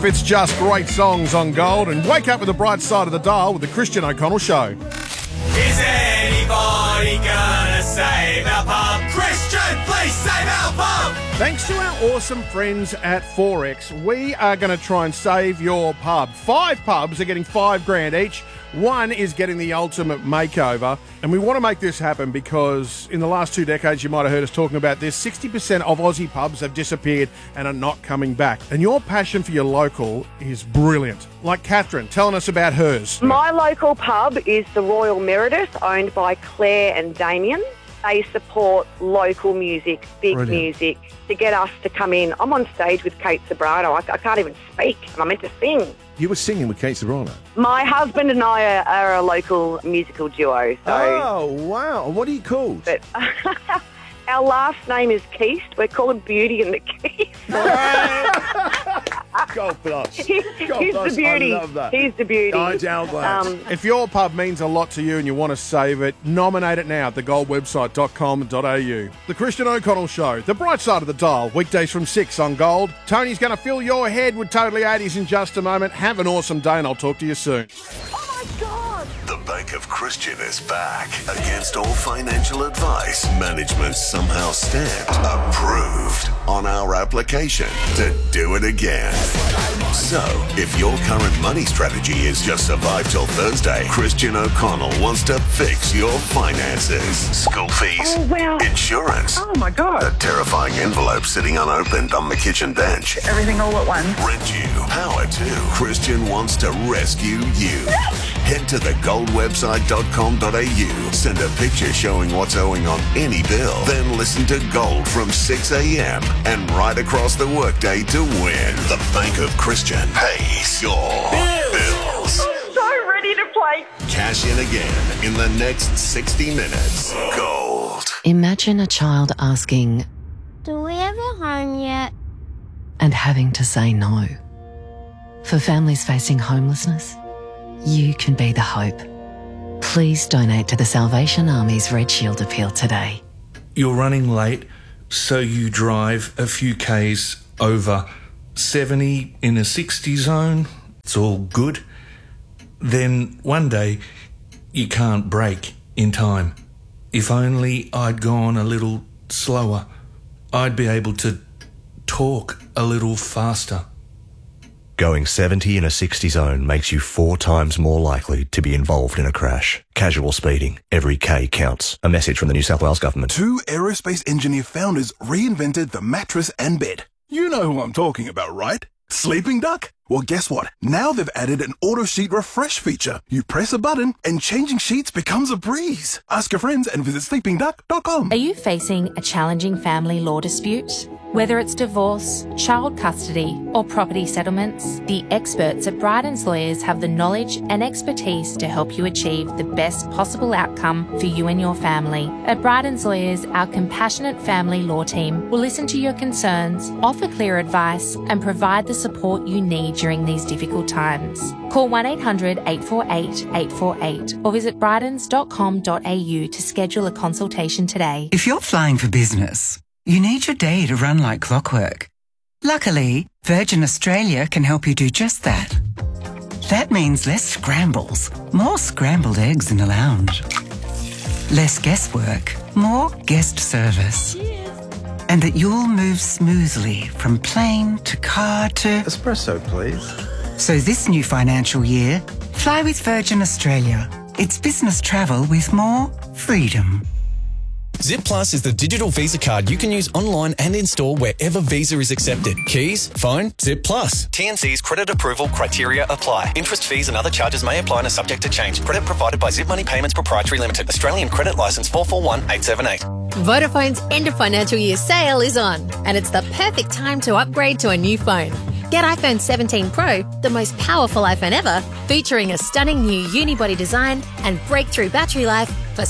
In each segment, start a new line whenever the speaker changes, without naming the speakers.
It's just great songs on Gold, and wake up with the bright side of the dial with the Christian O'Connell Show.
Is anybody gonna save our pub? Christian, please save our pub!
Thanks to our awesome friends at Forex, we are going to try and save your pub. 5 pubs are getting $5,000 each. One is getting the ultimate makeover. And we want to make this happen because in the last 2 decades, you might have heard us talking about this, 60% of Aussie pubs have disappeared and are not coming back. And your passion for your local is brilliant. Like Catherine, telling us about hers.
My local pub is the Royal Meredith, owned by Claire and Damien. They support local music, big music, to get us to come in. I'm on stage with Kate Sobrano. I can't even speak, and I'm meant to sing.
You were singing with Kate Sobrano?
My husband and I are a local musical duo. So,
oh, wow. What are you called?
But, our last name is Keith. We're called Beauty and the Keith.
God bless.
He's the beauty.
I love that.
He's the beauty.
I'm glad.
If your pub means a lot to you and you want to save it, nominate it now at thegoldwebsite.com.au. The Christian O'Connell Show, the bright side of the dial, weekdays from 6 on Gold. Tony's going to fill your head with Totally 80s in just a moment. Have an awesome day and I'll talk to you soon.
Oh, my God.
The Bank of Christian is back. Against all financial advice, management somehow stamped approved on our application to do it again. So, if your current money strategy is just survive till Thursday, Christian O'Connell wants to fix your finances. School fees, insurance,
Oh, my God.
a terrifying envelope sitting unopened on the kitchen bench,
Everything all at once.
rent you, power to. Christian wants to rescue you. Head to thegoldwebsite.com.au. Send a picture showing what's owing on any bill. Then listen to Gold from 6 a.m. and right across the workday to win. The Bank of Christian pays your bills.
So ready to play.
Cash in again in the next 60 minutes. Gold.
Imagine a child asking,
Do we have a home yet?
and having to say no. For families facing homelessness, you can be the hope. Please donate to the Salvation Army's Red Shield appeal today.
You're running late, so you drive a few Ks over 70 in a 60 zone. It's all good. Then one day, you can't brake in time. If only I'd gone a little slower, I'd be able to talk a little faster.
Going 70 in a 60 zone makes you 4 times more likely to be involved in a crash. Casual speeding. Every K counts. A message from the New South Wales Government.
2 aerospace engineer founders reinvented the mattress and bed. You know who I'm talking about, right? Sleeping Duck? Well, guess what? Now they've added an auto sheet refresh feature. You press a button and changing sheets becomes a breeze. Ask your friends and visit sleepingduck.com.
Are you facing a challenging family law dispute? Whether it's divorce, child custody, or property settlements, the experts at Bryden's Lawyers have the knowledge and expertise to help you achieve the best possible outcome for you and your family. At Bryden's Lawyers, our compassionate family law team will listen to your concerns, offer clear advice, and provide the support you need during these difficult times. Call 1-800-848-848 or visit brydens.com.au to schedule a consultation today.
If you're flying for business, you need your day to run like clockwork. Luckily, Virgin Australia can help you do just that. That means less scrambles, more scrambled eggs in the lounge. Less guesswork, more guest service. And that you'll move smoothly from plane to car to...
Espresso, please.
So this new financial year, fly with Virgin Australia. It's business travel with more freedom.
Zip Plus is the digital Visa card you can use online and in-store wherever Visa is accepted. Keys, phone, Zip Plus. TNC's credit approval criteria apply. Interest, fees and other charges may apply and are subject to change. Credit provided by Zip Money Payments Proprietary Limited. Australian Credit Licence 441878.
Vodafone's end of financial year sale is on, and it's the perfect time to upgrade to a new phone. Get iPhone 17 Pro, the most powerful iPhone ever, featuring a stunning new unibody design and breakthrough battery life for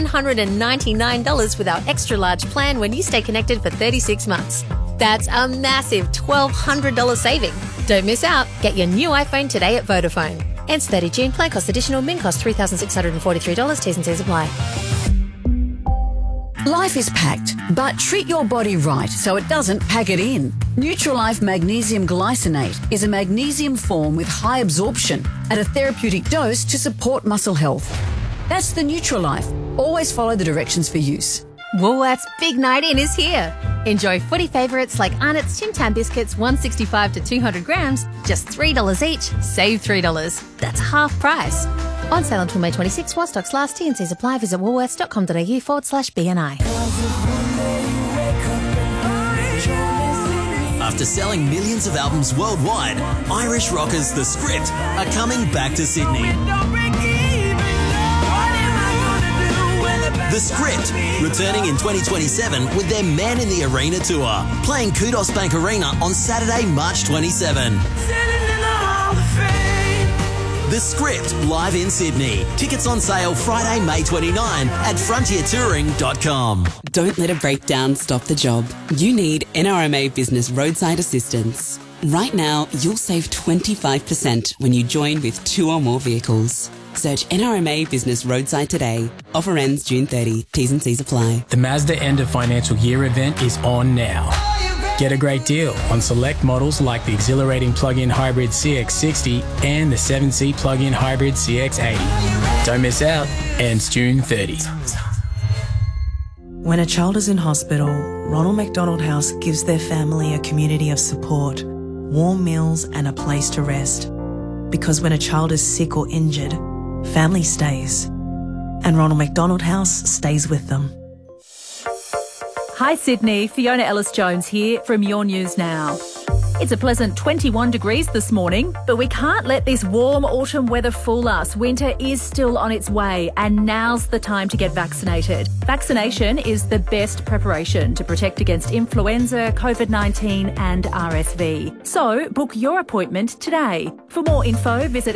$799 with our extra large plan when you stay connected for 36 months. That's a massive $1,200 saving. Don't miss out. Get your new iPhone today at Vodafone. Ends 30 June. Plan cost additional. Min cost $3,643. T's and C's apply.
Life is packed, but treat your body right so it doesn't pack it in. Nutrilife Magnesium Glycinate is a magnesium form with high absorption at a therapeutic dose to support muscle health. That's the Nutrilife. Always follow the directions for use.
Woolworths Big Night In is here. Enjoy footy favourites like Arnott's Tim Tam biscuits, 165 to 200 grams, just $3 each. Save $3. That's half price. On sale until May 26 while stocks last. T&Cs apply. Visit woolworths.com.au/BNI.
After selling millions of albums worldwide, Irish rockers The Script are coming back to Sydney. The Script, returning in 2027 with their Man in the Arena tour, playing Kudos Bank Arena on Saturday, March 27. The Script, live in Sydney. Tickets on sale Friday, May 29 at frontiertouring.com.
Don't let a breakdown stop the job. You need NRMA Business Roadside Assistance. Right now, you'll save 25% when you join with 2 or more vehicles. Search NRMA Business Roadside today. Offer ends June 30. T's and C's apply.
The Mazda End of Financial Year event is on now. Get a great deal on select models like the exhilarating plug-in hybrid CX-60 and the 7-seat plug-in hybrid CX-80. Don't miss out. Ends June 30.
When a child is in hospital, Ronald McDonald House gives their family a community of support, warm meals and a place to rest. Because when a child is sick or injured, family stays. And Ronald McDonald House stays with them.
Hi Sydney, Fiona Ellis-Jones here from Your News Now. It's a pleasant 21 degrees this morning, but we can't let this warm autumn weather fool us. Winter is still on its way, and now's the time to get vaccinated. Vaccination is the best preparation to protect against influenza, COVID-19 and RSV. So book your appointment today. For more info, visit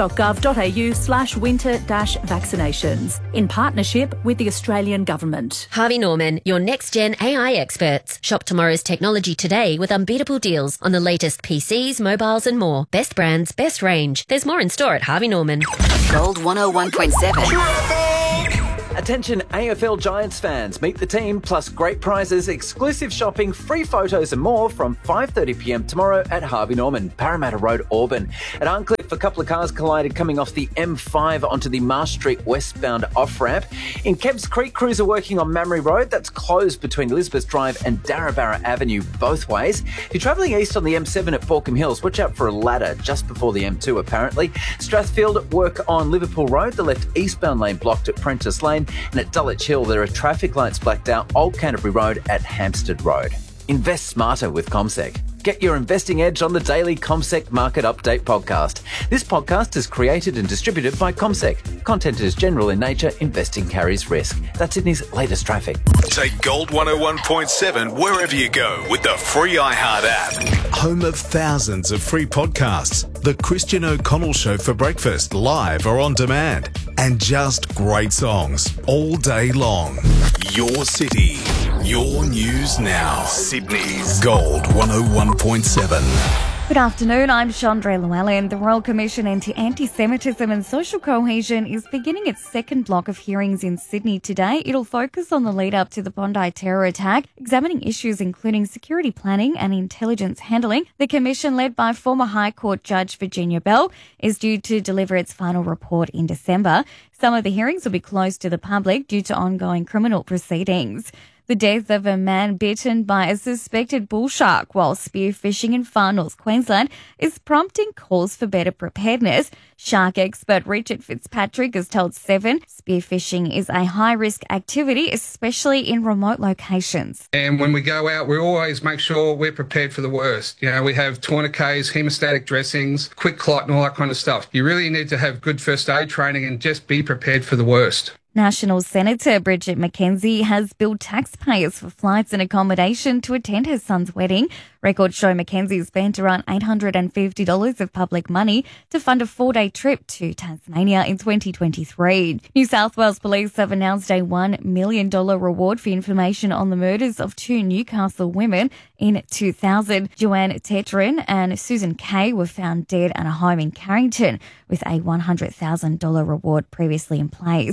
health.gov.au/winter-vaccinations in partnership with the Australian Government.
Harvey Norman, your next-gen AI experts. Shop tomorrow's technology today with unbeatable deals on the latest PCs, mobiles and more. Best brands, best range. There's more in store at Harvey Norman.
Gold 101.7.
Attention AFL Giants fans, meet the team plus great prizes, exclusive shopping, free photos and more from 5:30pm tomorrow at Harvey Norman, Parramatta Road, Auburn. At Arncliffe, a couple of cars collided coming off the M5 onto the Marsh Street westbound off-ramp. In Kebs Creek, crews are working on Mamre Road. That's closed between Elizabeth Drive and Darrabara Avenue both ways. If you're travelling east on the M7 at Baulkham Hills, watch out for a ladder just before the M2 apparently. Strathfield, work on Liverpool Road, the left eastbound lane blocked at Prentice Lane. And at Dulwich Hill, there are traffic lights blacked out Old Canterbury Road at Hampstead Road. Invest smarter with CommSec. Get your investing edge on the daily CommSec Market Update podcast. This podcast is created and distributed by CommSec. Content is general in nature. Investing carries risk. That's Sydney's latest traffic.
Take Gold 101.7 wherever you go with the free iHeart app. Home of thousands of free podcasts. The Christian O'Connell Show for breakfast, live or on demand. And just great songs all day long. Your city. Your news now. Sydney's Gold 101.7.
Good afternoon, I'm Chandra Llewellyn. The Royal Commission into Anti-Semitism and Social Cohesion is beginning its second block of hearings in Sydney today. It'll focus on the lead-up to the Bondi terror attack, examining issues including security planning and intelligence handling. The commission, led by former High Court Judge Virginia Bell, is due to deliver its final report in December. Some of the hearings will be closed to the public due to ongoing criminal proceedings. The death of a man bitten by a suspected bull shark while spearfishing in far north Queensland is prompting calls for better preparedness. Shark expert Richard Fitzpatrick has told Seven spearfishing is a high-risk activity, especially in remote locations.
And when we go out, we always make sure we're prepared for the worst. You know, we have tourniquets, hemostatic dressings, quick clot and all that kind of stuff. You really need to have good first aid training and just be prepared for the worst.
National Senator Bridget McKenzie has billed taxpayers for flights and accommodation to attend her son's wedding. Records show McKenzie spent around $850 of public money to fund a 4-day trip to Tasmania in 2023. New South Wales Police have announced a $1 million reward for information on the murders of 2 Newcastle women in 2000. Joanne Tetrin and Susan Kay were found dead at a home in Carrington, with a $100,000 reward previously in place.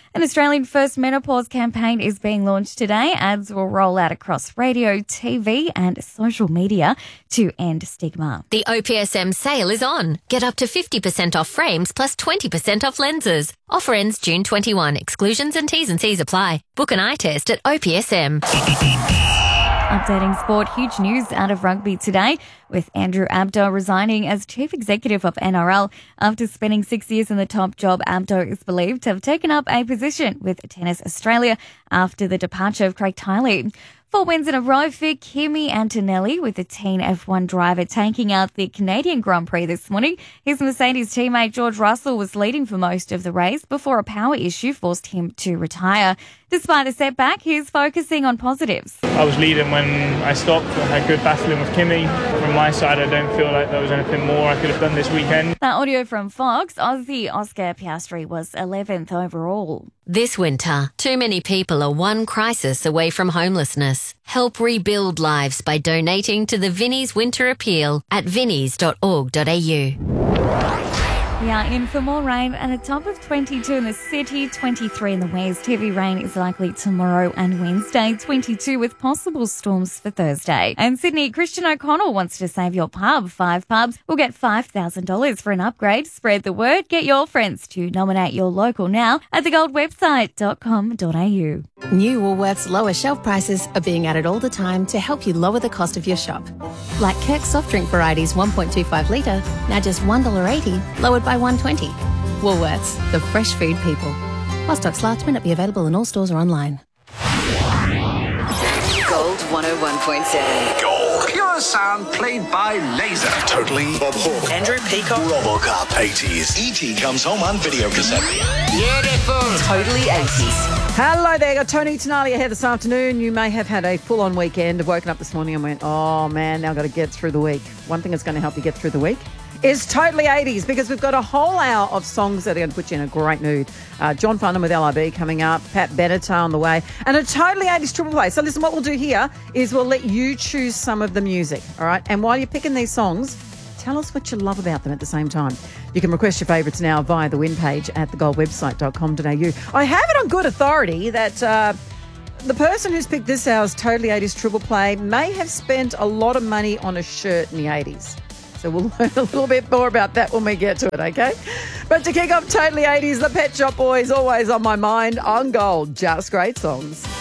An Australian first menopause campaign is being launched today. Ads will roll out across radio, TV and social media to end stigma.
The OPSM sale is on. Get up to 50% off frames plus 20% off lenses. Offer ends June 21. Exclusions and T's apply. Book an eye test at OPSM.
Updating sport, huge news out of rugby today with Andrew Abdo resigning as Chief Executive of NRL. After spending 6 years in the top job, Abdo is believed to have taken up a position with Tennis Australia after the departure of Craig Tiley. 4 wins in a row for Kimi Antonelli, with the teen F1 driver taking out the Canadian Grand Prix this morning. His Mercedes teammate George Russell was leading for most of the race before a power issue forced him to retire. Despite a setback, he's focusing on positives.
I was leading when I stopped. I had good battling with Kimi. From my side, I don't feel like there was anything more I could have done this weekend.
That audio from Fox. Aussie Oscar Piastri was 11th overall.
This winter, too many people are one crisis away from homelessness. Help rebuild lives by donating to the Vinnie's Winter Appeal at vinnies.org.au.
We are in for more rain and a top of 22 in the city, 23 in the west. Heavy rain is likely tomorrow and Wednesday, 22 with possible storms for Thursday. And Sydney, Christian O'Connell wants to save your pub. 5 pubs will get $5,000 for an upgrade. Spread the word. Get your friends to nominate your local now at thegoldwebsite.com.au.
New Woolworths lower shelf prices are being added all the time to help you lower the cost of your shop. Like Kirk's soft drink varieties 1.25 litre, now just $1.80, lowered by $1.20. Woolworths, the fresh food people. While stocks last, may not be available in all stores or online.
Gold 101.7.
Gold. Pure sound played by laser.
Totally. Bob Hawke.
Andrew Peacock.
Robocop. 80s. E.T. comes home on video cassette.
Beautiful. Totally 80s.
Hello there, got Tony Tenalia here this afternoon. You may have had a full-on weekend, woken up this morning and went, oh man, now I've got to get through the week. One thing that's going to help you get through the week is Totally 80s, because we've got a whole hour of songs that are going to put you in a great mood. John Farnham with LRB coming up, Pat Benatar on the way, and a Totally 80s triple play. So listen, what we'll do here is we'll let you choose some of the music, all right? And while you're picking these songs, tell us what you love about them at the same time. You can request your favourites now via the win page at thegoldwebsite.com.au. I have it on good authority that the person who's picked this hour's Totally 80s triple play may have spent a lot of money on a shirt in the 80s. So we'll learn a little bit more about that when we get to it, okay? But to kick off Totally 80s, the Pet Shop Boys, always on my mind, on Gold. Just great songs.